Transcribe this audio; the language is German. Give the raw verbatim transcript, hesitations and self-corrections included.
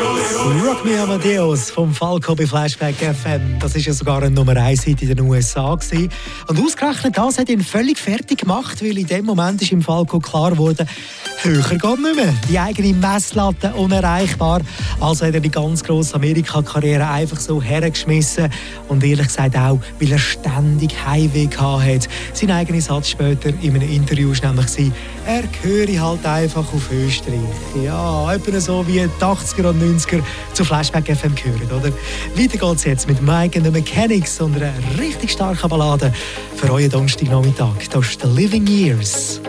Rock Me Amadeus vom Falco bei Flashback F M. Das war ja sogar ein Nummer eins Hit in den U S A gewesen. Und ausgerechnet das hat ihn völlig fertig gemacht, weil in dem Moment ist im Falco klar geworden, höher geht nicht mehr. Die eigene Messlatte unerreichbar. Also hat er die ganz grosse Amerika-Karriere einfach so hergeschmissen. Und ehrlich gesagt auch, weil er ständig Heimweh hatte. Sein eigener Satz später in einem Interview war nämlich, er gehöre halt einfach auf Österreich. Ja, etwa so wie die achtziger und neunziger zu Flashback F M gehören, oder? Weiter geht's jetzt mit Mike and the Mechanics und einer richtig starken Ballade für euren Donnerstagnachmittag. Das ist The Living Years.